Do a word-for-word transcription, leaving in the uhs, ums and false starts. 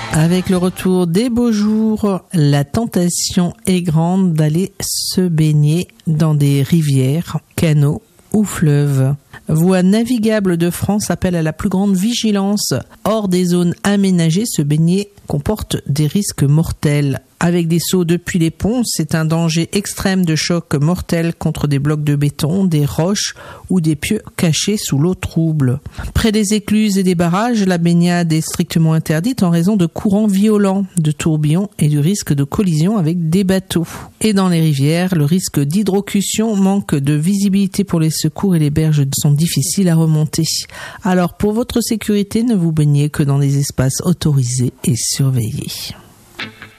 Avec le retour des beaux jours, la tentation est grande d'aller se baigner dans des rivières, canaux ou fleuves. Voies navigables de France appelle à la plus grande vigilance. Hors des zones aménagées, se baigner comporte des risques mortels. Avec des seaux depuis les ponts, c'est un danger extrême de choc mortel contre des blocs de béton, des roches ou des pieux cachés sous l'eau trouble. Près des écluses et des barrages, la baignade est strictement interdite en raison de courants violents, de tourbillons et du risque de collision avec des bateaux. Et dans les rivières, le risque d'hydrocution, manque de visibilité pour les secours et les berges sont difficiles à remonter. Alors pour votre sécurité, ne vous baignez que dans des espaces autorisés et surveillés.